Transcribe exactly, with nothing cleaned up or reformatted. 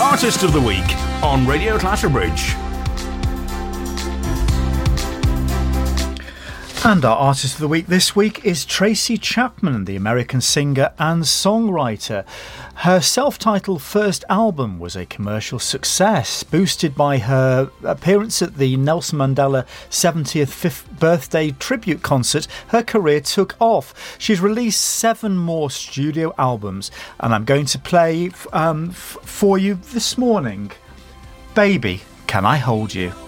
Artist of the Week on Radio Clatterbridge. And our Artist of the Week this week is Tracy Chapman, the American singer and songwriter. Her self-titled first album was a commercial success, boosted by her appearance at the Nelson Mandela seventieth birthday tribute concert. Her career took off. She's released seven more studio albums, and I'm going to play um, f- for you this morning, Baby, Can I Hold You?